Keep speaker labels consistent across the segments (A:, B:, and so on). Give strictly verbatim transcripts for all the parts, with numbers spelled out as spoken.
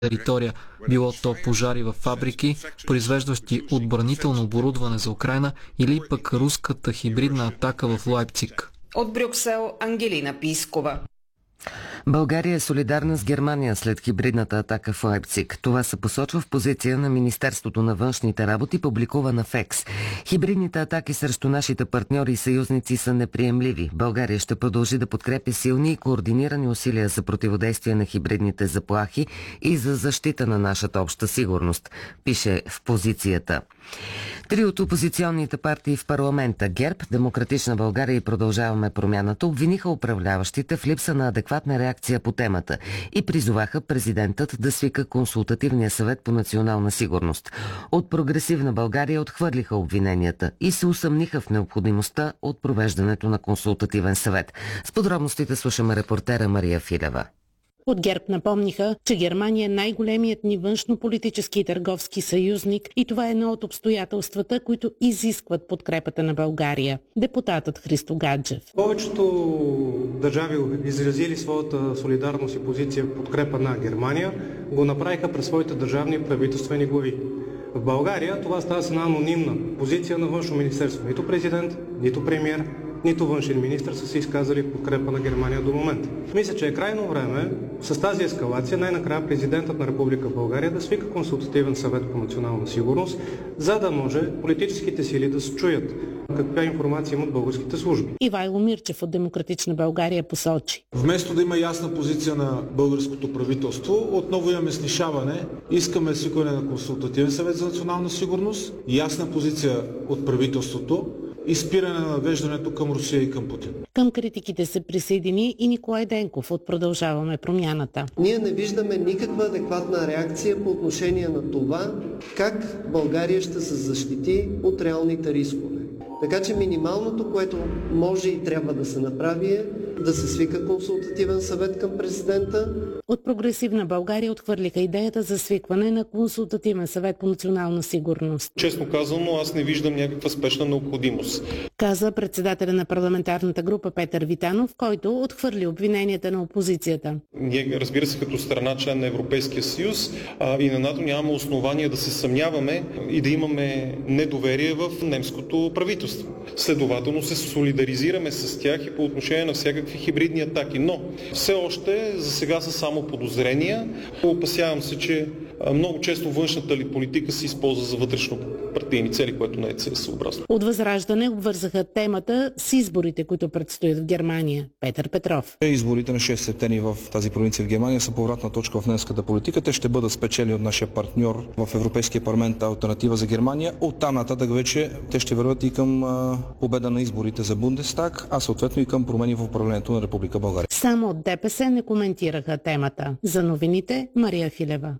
A: територия, било то пожари в фабрики, произвеждащи отбранително оборудване за Украйна, или пък руската хибридна атака в Лайпциг.
B: От Брюксел Ангелина Пискова.
C: България е солидарна с Германия след хибридната атака в Лайпциг. Това се посочва в позиция на Министерството на външните работи, публикувана в Екс. Хибридните атаки срещу нашите партньори и съюзници са неприемливи. България ще продължи да подкрепя силни и координирани усилия за противодействие на хибридните заплахи и за защита на нашата обща сигурност, пише в позицията. Три от опозиционните партии в парламента, ГЕРБ, Демократична България и Продължаваме промяната, обвиниха управляващите в липса на адекватна реакция по темата и призоваха президентът да свика Консултативния съвет по национална сигурност. От Прогресивна България отхвърлиха обвиненията и се усъмниха в необходимостта от провеждането на консултативен съвет. С подробностите слушаме репортера Мария Филева.
D: От ГЕРБ напомниха, че Германия е най-големият ни външно-политически и търговски съюзник и това е едно от обстоятелствата, които изискват подкрепата на България. Депутатът Христо Гаджев.
E: Повечето държави, изразили своята солидарност и позиция в подкрепа на Германия, го направиха през своите държавни и правителствени глави. В България това става с една анонимна позиция на външно министерство. Нито президент, нито премиер, нито външен министър са се изказали в подкрепа на Германия до момента. Мисля, че е крайно време с тази ескалация най-накрая президентът на Република България да свика Консултативен съвет по национална сигурност, за да може политическите сили да се чуят каква информация имат българските служби.
D: Ивайло Мирчев от Демократична България посочи.
F: Вместо да има ясна позиция на българското правителство, отново имаме снишаване. Искаме свикване на Консултативен съвет за национална сигурност, ясна позиция от правителството и спиране на навеждането към Русия и към Путин.
D: Към критиките се присъедини и Николай Денков от Продължаваме промяната.
G: Ние не виждаме никаква адекватна реакция по отношение на това как България ще се защити от реалните рискове. Така че минималното, което може и трябва да се направи, е да се свика Консултативен съвет към президента.
D: От Прогресивна България отхвърлиха идеята за свикване на Консултативен съвет по национална сигурност.
H: Честно казано, аз не виждам някаква спешна необходимост,
D: каза председателя на парламентарната група Петър Витанов, който отхвърли обвиненията на опозицията.
H: Ние, разбира се, като страна член на Европейския съюз а, и на НАТО нямаме основания да се съмняваме и да имаме недоверие в немското правителство. Следователно се солидаризираме с тях и по отношение на всякакви хибридни атаки. Но все още за сега са само подозрения. Опасявам се, че много често външната ли политика се използва за вътрешно партийни цели, което не е целесъобразно.
D: От Възраждане обвързаха темата с изборите, които предстоят в Германия. Петър Петров.
I: Изборите на шести септември в тази провинция в Германия са повратна точка в немската политика. Те ще бъдат спечели от нашия партньор в Европейския парламент Алтернатива за Германия. Оттам нататък вече те ще върват и към а, победа на изборите за Бундестаг, а съответно и към промени в управлението на Република България.
D: Само от ДПС не коментираха темата. За новините Мария Филева.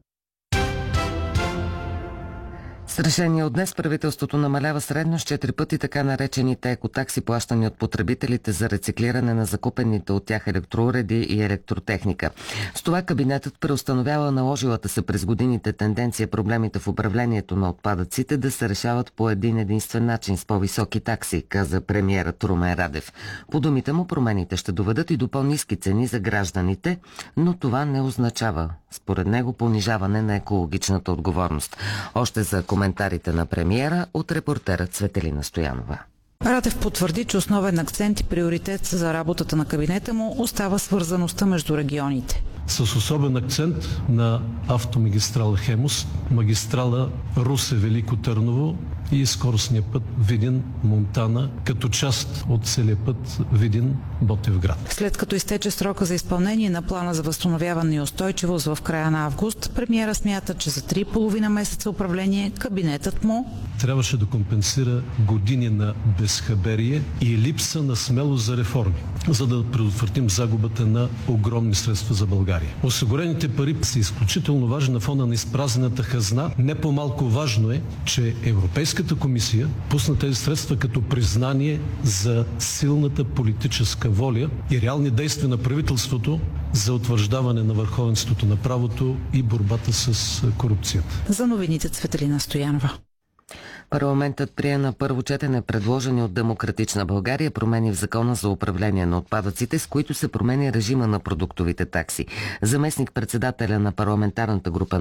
C: С решение от днес правителството намалява средно с четири пъти така наречените екотакси, плащани от потребителите за рециклиране на закупените от тях електроуреди и електротехника. С това кабинетът преустановява наложилата се през годините тенденция проблемите в управлението на отпадъците да се решават по един единствен начин с по-високи такси, каза премиерът Румен Радев. По думите му промените ще доведат и до по-ниски цени за гражданите, но това не означава, според него, понижаване на екологичната отговорност. Още за коментарите на премиера от репортера Цветелина Стоянова.
J: Радев потвърди, че основен акцент и приоритет за работата на кабинета му остава свързаността между регионите.
K: С особен акцент на автомагистрала Хемус, магистрала Русе-Велико Търново и скоростния път Видин-Монтана, като част от целия път Видин-Ботевград.
J: След като изтече срока за изпълнение на плана за възстановяване и устойчивост в края на август, премиера смята, че за три и половина месеца управление кабинетът му
K: трябваше да компенсира години на безхаберие и липса на смелост за реформи, за да предотвратим загубата на огромни средства за България. Осигурените пари са изключително важни на фона на изпразнената хазна. Не по-малко важно е, че Европейската комисия пусна тези средства като признание за силната политическа воля и реални действия на правителството за утвърждаване на върховенството на правото и борбата с корупцията.
J: За новините Цветелина Стоянова.
C: Парламентът прие на първо четене предложени от Демократична България промени в Закона за управление на отпадъците, с които се променя режима на продуктовите такси. Заместник-председателя на парламентарната група